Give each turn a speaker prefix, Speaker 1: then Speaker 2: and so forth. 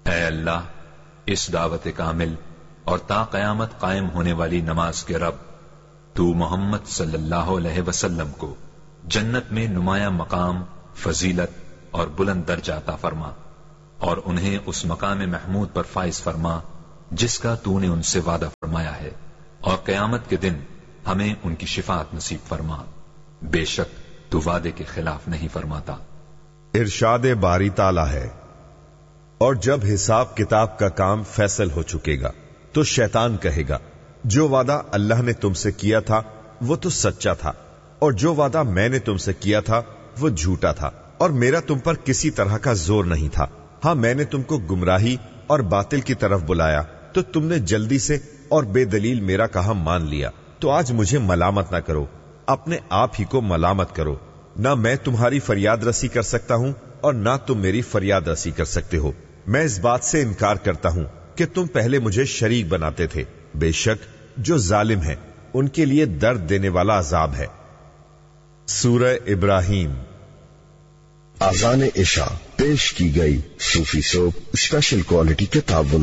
Speaker 1: اے اللہ، اس دعوت کامل اور تا قیامت قائم ہونے والی نماز کے رب، تو محمد صلی اللہ علیہ وسلم کو جنت میں نمایاں مقام، فضیلت اور بلند درجہ عطا فرما، اور انہیں اس مقام محمود پر فائز فرما جس کا تو نے ان سے وعدہ فرمایا ہے، اور قیامت کے دن ہمیں ان کی شفاعت نصیب فرما، بے شک تو وعدے کے خلاف نہیں فرماتا۔
Speaker 2: ارشاد باری تعالی ہے، اور جب حساب کتاب کا کام فیصل ہو چکے گا تو شیطان کہے گا جو وعدہ اللہ نے تم سے کیا تھا وہ تو سچا تھا، اور جو وعدہ میں نے تم سے کیا تھا وہ جھوٹا تھا، اور میرا تم پر کسی طرح کا زور نہیں تھا۔ ہاں، میں نے تم کو گمراہی اور باطل کی طرف بلایا تو تم نے جلدی سے اور بے دلیل میرا کہا مان لیا، تو آج مجھے ملامت نہ کرو، اپنے آپ ہی کو ملامت کرو۔ نہ میں تمہاری فریاد رسی کر سکتا ہوں اور نہ تم میری فریاد رسی کر سکتے ہو۔ میں اس بات سے انکار کرتا ہوں کہ تم پہلے مجھے شریک بناتے تھے، بے شک جو ظالم ہیں ان کے لیے درد دینے والا عذاب ہے۔ سورہ ابراہیم۔
Speaker 3: آذان عشاء پیش کی گئی صوفی سوپ اسپیشل کوالٹی کے تعاون